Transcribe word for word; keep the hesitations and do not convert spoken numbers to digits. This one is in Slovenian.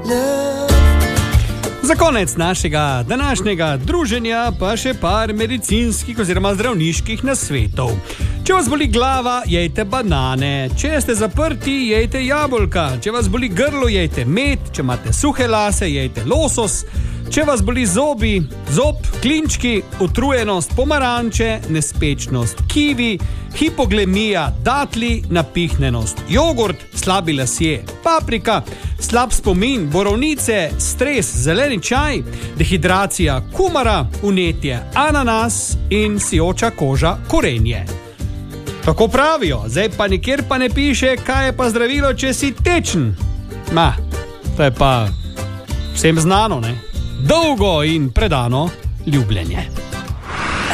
Za konec našega današnjega druženja pa še par medicinskih oziroma zdravniških nasvetov. Če vas boli glava, jejte banane. Če ste zaprti, jejte jabolka. Če vas boli grlo, jejte med. Če imate suhe lase, jejte losos. Če vas boli zobi, zob, klinčki, utrujenost pomaranče, nespečnost kivi, hipoglemija datli, napihnjenost jogurt, slabi lasje paprika, slab spomin borovnice, stres zeleni čaj, dehidracija kumara, vnetje ananas in sijoča koža korenje. Tako pravijo, zdaj pa nikjer pa ne piše, kaj je pa zdravilo, če si tečen. Ma, to je pa vsem znano, ne? Dolgo in predano ljubljenje.